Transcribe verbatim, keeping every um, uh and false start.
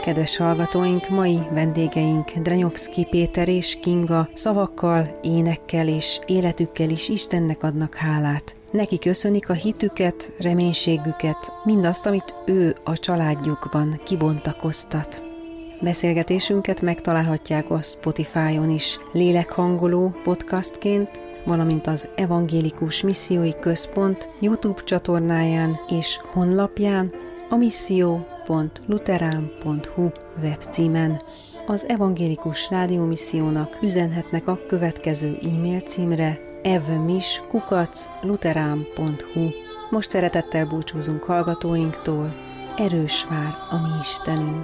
Kedves hallgatóink, mai vendégeink Drenyovszky Péter és Kinga szavakkal, énekkel és életükkel is Istennek adnak hálát. Neki köszönik a hitüket, reménységüket, mindazt, amit ő a családjukban kibontakoztat. Beszélgetésünket megtalálhatják a Spotify-on is lélekhangoló podcastként, valamint az Evangélikus Missziói Központ YouTube csatornáján és honlapján, a misszió pont luterán pont hu webcímen. Az Evangélikus Rádiómissziónak üzenhetnek a következő e-mail címre evmis kukac luterán pont hu. Most szeretettel búcsúzunk hallgatóinktól. Erős vár a mi Istenünk!